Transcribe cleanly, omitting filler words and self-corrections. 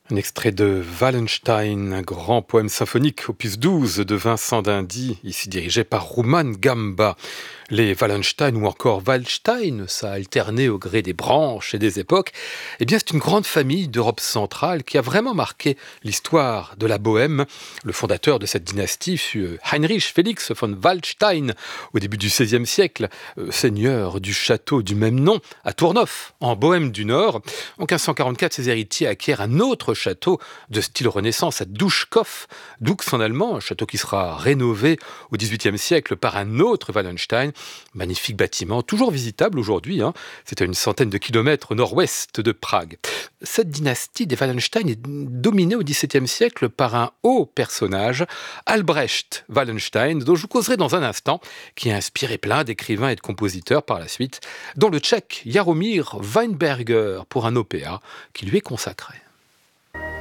Un extrait de Wallenstein, un grand poème symphonique, opus 12 de Vincent d'Indy, ici dirigé par Rouman Gamba. Les Wallenstein ou encore Waldstein, ça a alterné au gré des branches et des époques, eh bien c'est une grande famille d'Europe centrale qui a vraiment marqué l'histoire de la Bohème. Le fondateur de cette dynastie fut Heinrich Felix von Waldstein, au début du XVIe siècle, seigneur du château du même nom à Tournoff, en Bohème du Nord. En 1544, ses héritiers acquièrent un autre château de style Renaissance à Duschkopf, Dux en allemand, un château qui sera rénové au XVIIIe siècle par un autre Wallenstein. Magnifique bâtiment, toujours visitable aujourd'hui. C'est à une centaine de kilomètres au nord-ouest de Prague. Cette dynastie des Wallenstein est dominée au XVIIe siècle par un haut personnage, Albrecht Wallenstein, dont je vous causerai dans un instant, qui a inspiré plein d'écrivains et de compositeurs par la suite, dont le tchèque Jaromír Weinberger pour un OPA qui lui est consacré.